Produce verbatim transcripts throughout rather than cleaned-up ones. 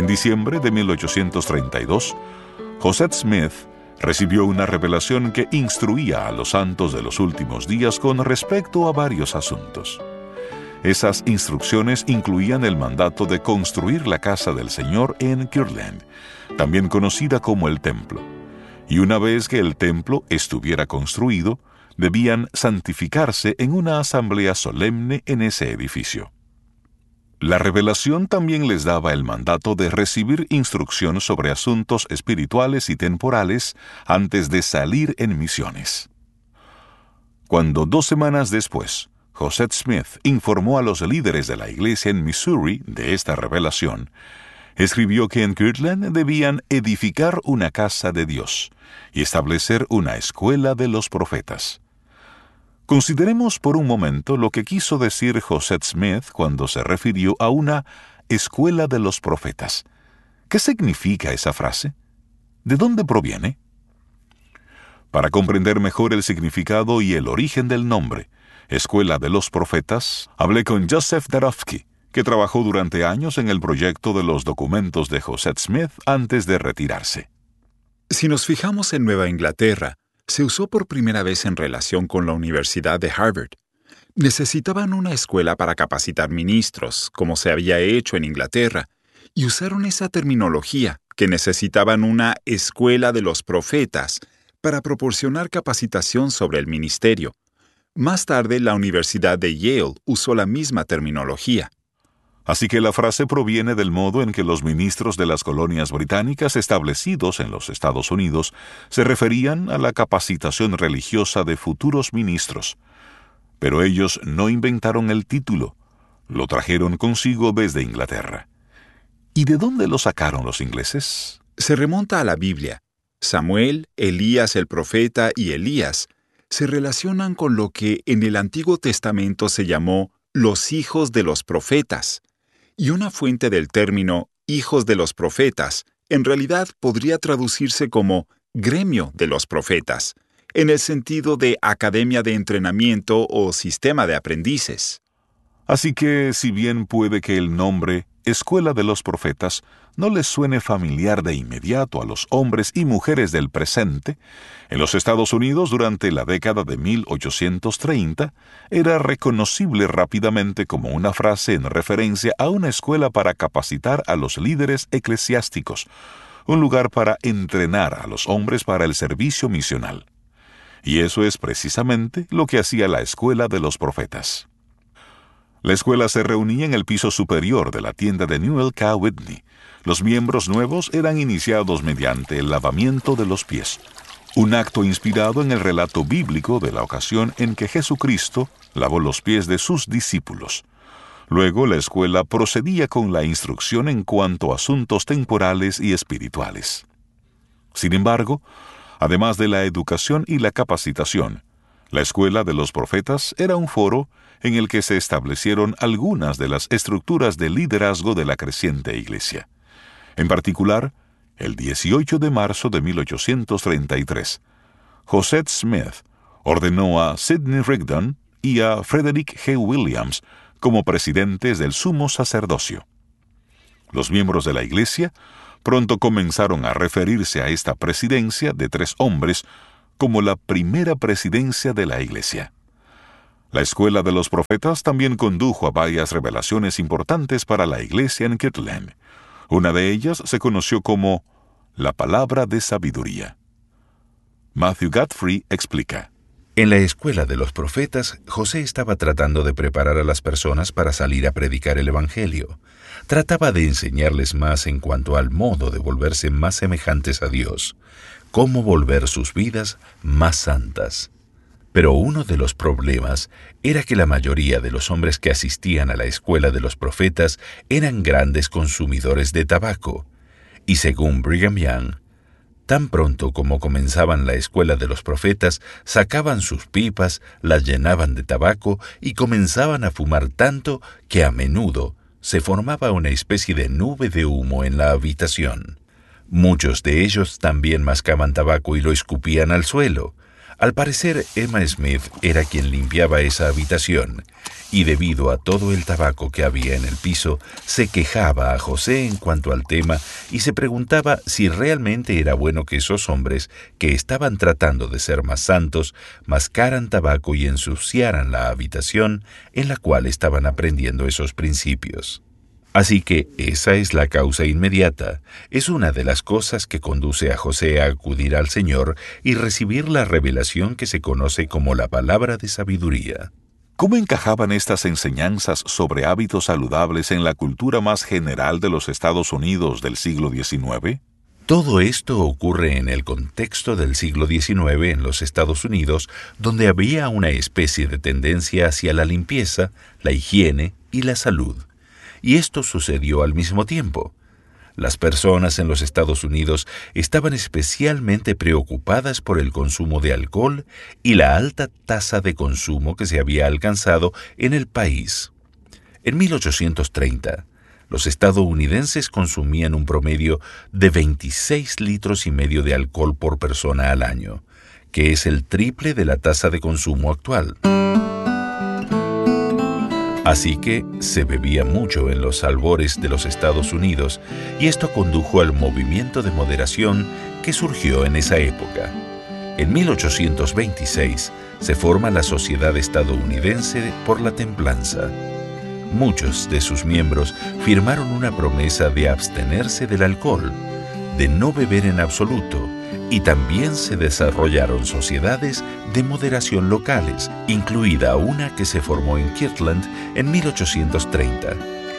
En diciembre de mil ochocientos treinta y dos, Josette Smith recibió una revelación que instruía a los santos de los últimos días con respecto a varios asuntos. Esas instrucciones incluían el mandato de construir la casa del Señor en Kirtland, también conocida como el Templo, y una vez que el templo estuviera construido, debían santificarse en una asamblea solemne en ese edificio. La revelación también les daba el mandato de recibir instrucción sobre asuntos espirituales y temporales antes de salir en misiones. Cuando dos semanas después, Josette Smith informó a los líderes de la iglesia en Missouri de esta revelación, escribió que en Kirtland debían edificar una casa de Dios y establecer una escuela de los profetas. Consideremos por un momento lo que quiso decir Josette Smith cuando se refirió a una escuela de los profetas. ¿Qué significa esa frase? ¿De dónde proviene? Para comprender mejor el significado y el origen del nombre, Escuela de los Profetas, hablé con Joseph Darofsky, que trabajó durante años en el proyecto de los documentos de Josette Smith antes de retirarse. Si nos fijamos en Nueva Inglaterra, se usó por primera vez en relación con la Universidad de Harvard. Necesitaban una escuela para capacitar ministros, como se había hecho en Inglaterra, y usaron esa terminología, que necesitaban una escuela de los profetas, para proporcionar capacitación sobre el ministerio. Más tarde, la Universidad de Yale usó la misma terminología. Así que la frase proviene del modo en que los ministros de las colonias británicas establecidos en los Estados Unidos se referían a la capacitación religiosa de futuros ministros. Pero ellos no inventaron el título, lo trajeron consigo desde Inglaterra. ¿Y de dónde lo sacaron los ingleses? Se remonta a la Biblia. Samuel, Elías el profeta y Elías se relacionan con lo que en el Antiguo Testamento se llamó los hijos de los profetas. Y una fuente del término hijos de los profetas en realidad podría traducirse como gremio de los profetas, en el sentido de academia de entrenamiento o sistema de aprendices. Así que, si bien puede que el nombre Escuela de los Profetas no les suene familiar de inmediato a los hombres y mujeres del presente, en los Estados Unidos durante la década de mil ochocientos treinta era reconocible rápidamente como una frase en referencia a una escuela para capacitar a los líderes eclesiásticos, un lugar para entrenar a los hombres para el servicio misional. Y eso es precisamente lo que hacía la Escuela de los Profetas. La escuela se reunía en el piso superior de la tienda de Newell K. Whitney. Los miembros nuevos eran iniciados mediante el lavamiento de los pies, un acto inspirado en el relato bíblico de la ocasión en que Jesucristo lavó los pies de sus discípulos. Luego la escuela procedía con la instrucción en cuanto a asuntos temporales y espirituales. Sin embargo, además de la educación y la capacitación, la Escuela de los Profetas era un foro en el que se establecieron algunas de las estructuras de liderazgo de la creciente iglesia. En particular, el dieciocho de marzo de mil ochocientos treinta y tres, Josette Smith ordenó a Sidney Rigdon y a Frederick G. Williams como presidentes del sumo sacerdocio. Los miembros de la iglesia pronto comenzaron a referirse a esta presidencia de tres hombres como la primera presidencia de la iglesia. La Escuela de los Profetas también condujo a varias revelaciones importantes para la iglesia en Kirtland. Una de ellas se conoció como la Palabra de Sabiduría. Matthew Godfrey explica. En la Escuela de los Profetas, José estaba tratando de preparar a las personas para salir a predicar el Evangelio. Trataba de enseñarles más en cuanto al modo de volverse más semejantes a Dios, cómo volver sus vidas más santas. Pero uno de los problemas era que la mayoría de los hombres que asistían a la Escuela de los Profetas eran grandes consumidores de tabaco, y según Brigham Young, tan pronto como comenzaban la Escuela de los Profetas, sacaban sus pipas, las llenaban de tabaco y comenzaban a fumar tanto que a menudo se formaba una especie de nube de humo en la habitación. Muchos de ellos también mascaban tabaco y lo escupían al suelo. Al parecer, Emma Smith era quien limpiaba esa habitación, y debido a todo el tabaco que había en el piso, se quejaba a José en cuanto al tema y se preguntaba si realmente era bueno que esos hombres, que estaban tratando de ser más santos, mascaran tabaco y ensuciaran la habitación en la cual estaban aprendiendo esos principios. Así que esa es la causa inmediata, es una de las cosas que conduce a José a acudir al Señor y recibir la revelación que se conoce como la palabra de sabiduría. ¿Cómo encajaban estas enseñanzas sobre hábitos saludables en la cultura más general de los Estados Unidos del siglo diecinueve? Todo esto ocurre en el contexto del siglo diecinueve en los Estados Unidos, donde había una especie de tendencia hacia la limpieza, la higiene y la salud. Y esto sucedió al mismo tiempo. Las personas en los Estados Unidos estaban especialmente preocupadas por el consumo de alcohol y la alta tasa de consumo que se había alcanzado en el país. En mil ochocientos treinta, los estadounidenses consumían un promedio de veintiséis litros y medio de alcohol por persona al año, que es el triple de la tasa de consumo actual. Así que se bebía mucho en los albores de los Estados Unidos y esto condujo al movimiento de moderación que surgió en esa época. En mil ochocientos veintiséis se forma la Sociedad Estadounidense por la Templanza. Muchos de sus miembros firmaron una promesa de abstenerse del alcohol, de no beber en absoluto, y también se desarrollaron sociedades de moderación locales, incluida una que se formó en Kirtland en mil ochocientos treinta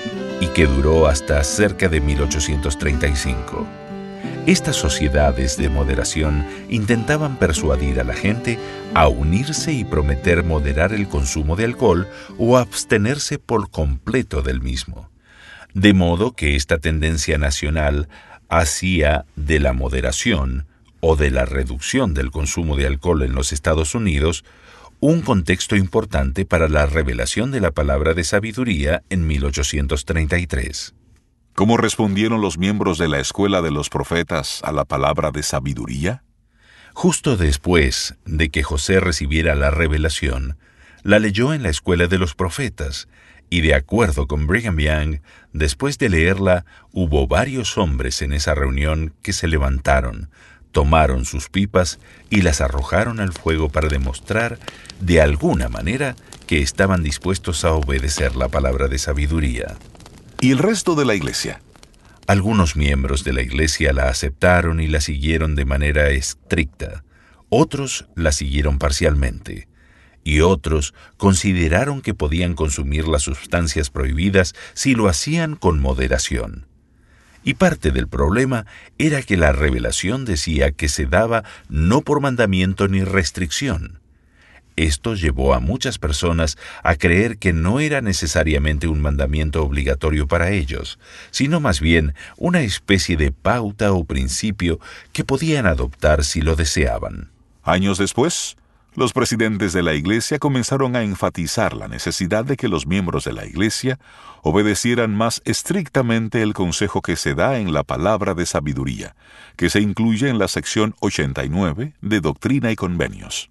y que duró hasta cerca de mil ochocientos treinta y cinco. Estas sociedades de moderación intentaban persuadir a la gente a unirse y prometer moderar el consumo de alcohol o abstenerse por completo del mismo. De modo que esta tendencia nacional hacia de la moderación o de la reducción del consumo de alcohol en los Estados Unidos, un contexto importante para la revelación de la palabra de sabiduría en mil ochocientos treinta y tres. ¿Cómo respondieron los miembros de la Escuela de los Profetas a la palabra de sabiduría? Justo después de que José recibiera la revelación, la leyó en la Escuela de los Profetas, y de acuerdo con Brigham Young, después de leerla, hubo varios hombres en esa reunión que se levantaron, tomaron sus pipas y las arrojaron al fuego para demostrar, de alguna manera, que estaban dispuestos a obedecer la palabra de sabiduría. ¿Y el resto de la iglesia? Algunos miembros de la iglesia la aceptaron y la siguieron de manera estricta. Otros la siguieron parcialmente. Y otros consideraron que podían consumir las sustancias prohibidas si lo hacían con moderación. Y parte del problema era que la revelación decía que se daba no por mandamiento ni restricción. Esto llevó a muchas personas a creer que no era necesariamente un mandamiento obligatorio para ellos, sino más bien una especie de pauta o principio que podían adoptar si lo deseaban. Años después, los presidentes de la Iglesia comenzaron a enfatizar la necesidad de que los miembros de la Iglesia obedecieran más estrictamente el consejo que se da en la palabra de sabiduría, que se incluye en la sección ochenta y nueve de Doctrina y Convenios.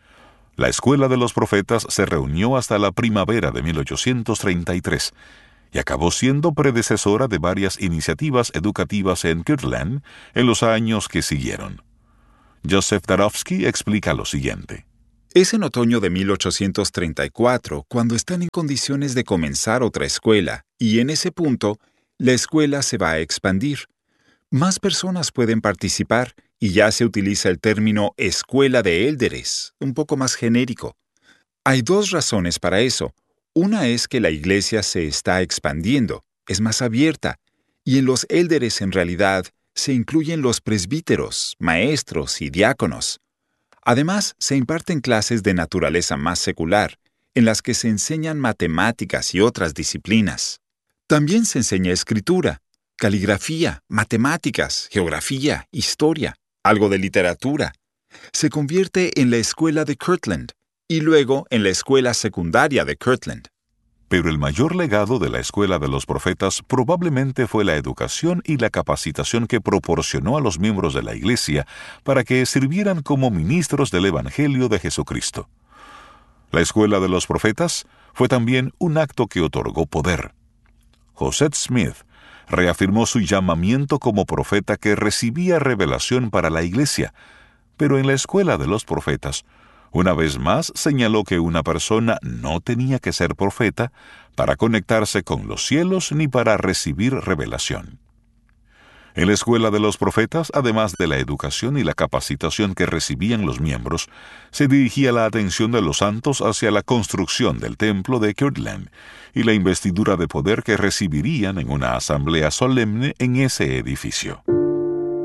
La Escuela de los Profetas se reunió hasta la primavera de mil ochocientos treinta y tres y acabó siendo predecesora de varias iniciativas educativas en Kirtland en los años que siguieron. Joseph Darowski explica lo siguiente. Es en otoño de mil ochocientos treinta y cuatro cuando están en condiciones de comenzar otra escuela, y en ese punto, la escuela se va a expandir. Más personas pueden participar, y ya se utiliza el término escuela de élderes, un poco más genérico. Hay dos razones para eso. Una es que la iglesia se está expandiendo, es más abierta, y en los élderes en realidad se incluyen los presbíteros, maestros y diáconos. Además, se imparten clases de naturaleza más secular, en las que se enseñan matemáticas y otras disciplinas. También se enseña escritura, caligrafía, matemáticas, geografía, historia, algo de literatura. Se convierte en la escuela de Kirtland y luego en la escuela secundaria de Kirtland. Pero el mayor legado de la Escuela de los Profetas probablemente fue la educación y la capacitación que proporcionó a los miembros de la Iglesia para que sirvieran como ministros del Evangelio de Jesucristo. La Escuela de los Profetas fue también un acto que otorgó poder. Joseph Smith reafirmó su llamamiento como profeta que recibía revelación para la Iglesia, pero en la Escuela de los Profetas, una vez más señaló que una persona no tenía que ser profeta para conectarse con los cielos ni para recibir revelación. En la Escuela de los Profetas, además de la educación y la capacitación que recibían los miembros, se dirigía la atención de los santos hacia la construcción del templo de Kirtland y la investidura de poder que recibirían en una asamblea solemne en ese edificio.